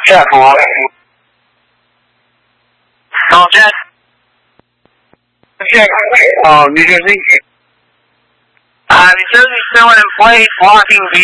Check one. Call check. Check. New Jersey. New Jersey still in place, blocking